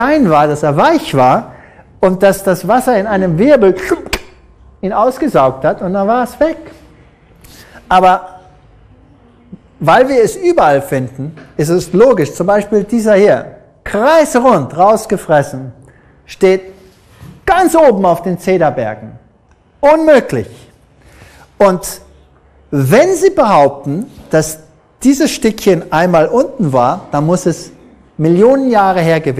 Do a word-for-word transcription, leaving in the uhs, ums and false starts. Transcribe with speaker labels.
Speaker 1: klein war, dass er weich war und dass das Wasser in einem Wirbel ihn ausgesaugt hat und dann war es weg. Aber weil wir es überall finden, ist es logisch. Zum Beispiel dieser hier, kreisrund, rausgefressen, steht ganz oben auf den Zederbergen. Unmöglich. Und wenn Sie behaupten, dass dieses Stückchen einmal unten war, dann muss es Millionen Jahre her gewesen sein.